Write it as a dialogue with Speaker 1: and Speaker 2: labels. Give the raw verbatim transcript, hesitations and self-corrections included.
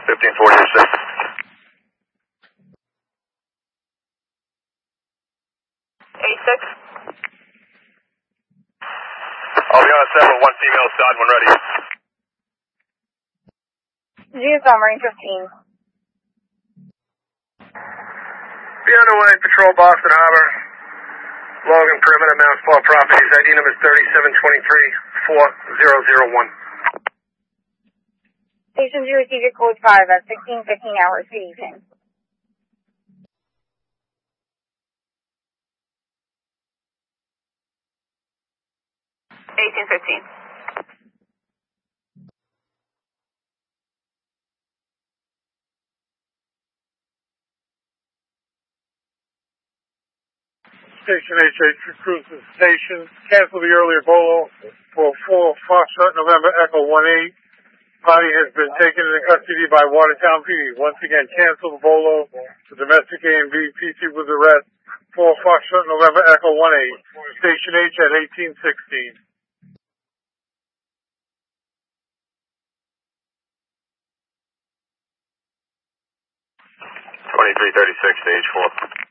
Speaker 1: fifteen forty-six.
Speaker 2: eight six.
Speaker 1: I'll be on a set with one female side when ready.
Speaker 2: G S M, range fifteen.
Speaker 3: Be underway, patrol Boston Harbor. Logan, perimeter, Mount Sport Properties. I D number is thirty-seven twenty-three four zero zero one.
Speaker 2: Station zero, receive your code five at sixteen fifteen hours. Good evening. eighteen fifteen.
Speaker 4: Station H H cruises station. Cancel the earlier Bolo for four Foxtrot November Echo one eight. Body has been taken into custody by Watertown P D. Once again, cancel the Bolo. The domestic A and B P C with arrest. four Foxtrot November Echo one eight. Station H at eighteen sixteen.
Speaker 1: twenty-three thirty-six, stage four.